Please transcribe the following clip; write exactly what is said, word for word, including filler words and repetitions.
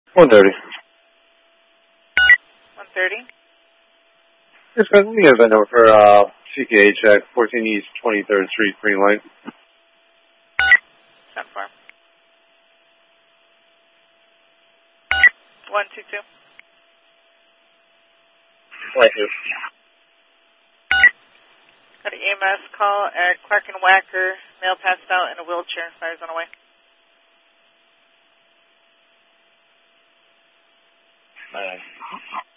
one thirty. one thirty. Yes, ma'am. You have that number for uh, C K H at fourteen East twenty-third Street, Green Light. ten four. one two two. Thank you. Got an E M S call at Quack and Whacker. Male passed out in a wheelchair. Fire's on the way. All right.